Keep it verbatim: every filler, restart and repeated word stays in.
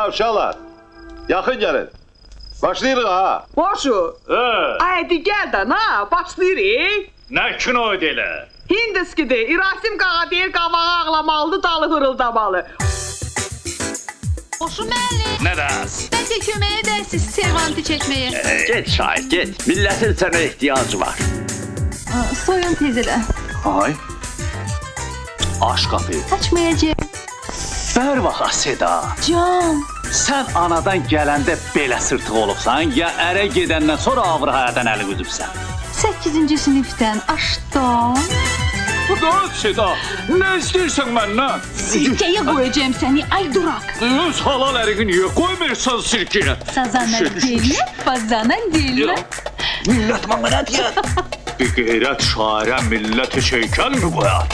uşaqlar. Yaxın gəlin. Başlayırıq ha. Boşu. Haydi gel de na başlayırıq. Nə kino elə? Hindiskidir. İrasim qağa deyir qavağı ağlamalıdır, dalı hırıldamalı. Boşu müəllim. Nə dərs? Bəlkə kömək edərsiniz servanti çəkməyə. Get şahid, get. Millətin sənə ehtiyacı var. Soyun tezələ. Ay. Aç qapıyı. Açmayacaq. Ver vaxa Seda. Can. Sən anadan gələndə belə sırtıq olubsan, ya ərə gedəndən sonra avr həyatdan əli qüdübsən. səkkizinci sinifdən aşdan. Dur Seda, nə istəyirsən məndən? Sirkəyə qoyacağım səni, ay duraq. Öz halal əriqi niyə qoymursan sirkəyə? Sazana dilmə, fazana dilmə. Millət mənə deyər. Bir qeyrət şairə millət şeykən mi qoyar?